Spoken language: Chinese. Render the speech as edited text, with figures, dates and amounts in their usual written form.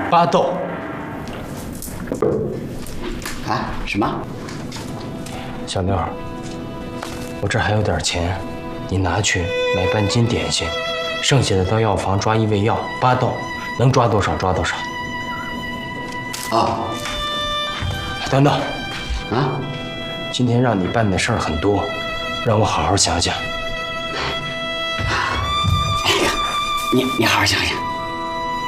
8豆。 啊？什么？ 小妞儿，我这还有点钱，你拿去买半斤点心，剩下的到药房抓1味药，8豆，能抓多少抓多少。 哦。 等等。 啊？ 今天让你办的事儿很多，让我好好想想。 哎呀，你好好想想。